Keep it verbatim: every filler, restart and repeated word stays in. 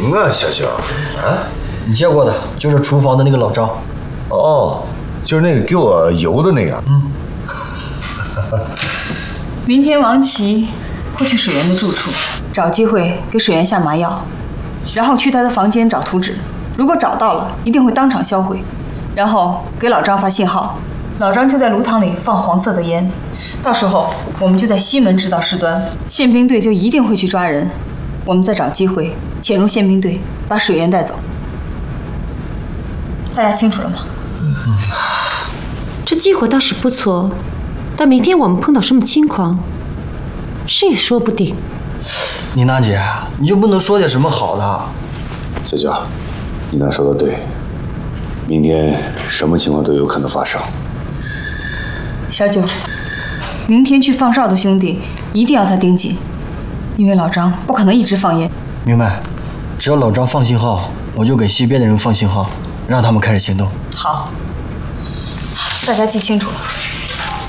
行啊，小九。啊， 你见过的，就是厨房的那个老张。 哦，就是那个给我油的那个。 嗯。 明天王琦会去水源的住处，找机会给水源下麻药，然后去他的房间找图纸。如果找到了，一定会当场销毁，然后给老张发信号。老张就在炉膛里放黄色的烟，到时候我们就在西门制造事端，宪兵队就一定会去抓人，我们再找机会潜入宪兵队，把水源带走。大家清楚了吗？ 嗯，这计划倒是不错，但明天我们碰到什么情况，谁也说不定。 妮娜姐，你就不能说点什么好的？ 小九，妮娜说的对，明天什么情况都有可能发生。 小九，明天去放哨的兄弟一定要他盯紧，因为老张不可能一直放烟。 明白，只要老张放信号，我就给西边的人放信号，让他们开始行动。 好，大家记清楚了。